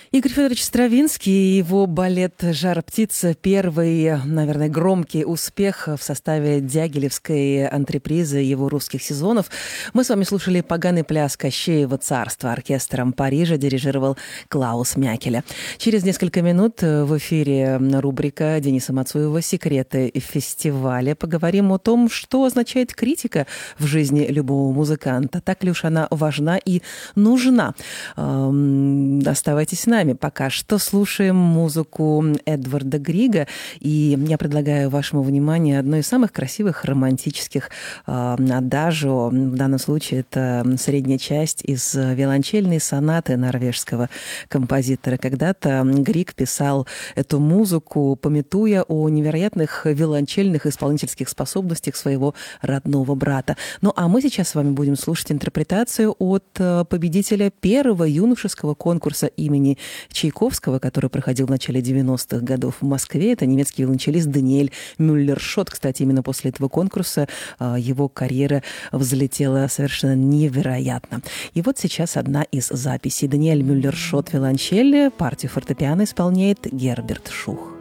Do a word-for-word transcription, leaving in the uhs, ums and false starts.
Игорь Федорович Стравинский и его балет «Жар птица» — первый, наверное, громкий успех в составе дягилевской антрепризы его русских сезонов. Мы с вами слушали «Поганый пляс Кощеева царства». Оркестром Парижа дирижировал Клаус Мякеля. Через несколько минут в эфире рубрика Дениса Мацуева «Секреты фестиваля». Поговорим о том, что означает критика в жизни любого музыканта. Так ли уж она важна и нужна? Оставайтесь с нами. Пока что слушаем музыку Эдварда Грига, и я предлагаю вашему вниманию одно из самых красивых романтических э, адажио. В данном случае это средняя часть из виолончельной сонаты норвежского композитора. Когда-то Григ писал эту музыку, памятуя о невероятных виолончельных исполнительских способностях своего родного брата. Ну а мы сейчас с вами будем слушать интерпретацию от победителя первого юношеского конкурса имени Чайковского, который проходил в начале девяностых годов в Москве. Это немецкий виолончелист Даниэль Мюллер-Шот. Кстати, именно после этого конкурса его карьера взлетела совершенно невероятно. И вот сейчас одна из записей. Даниэль Мюллер-Шот, виолончель, партию фортепиано исполняет Герберт Шух.